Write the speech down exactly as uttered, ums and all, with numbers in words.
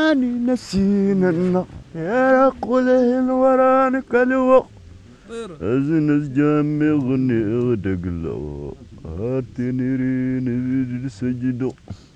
أني نسينا النار يا رقله ورانك الوقت أزنز جامي غني غدق له هاتني رين سجدو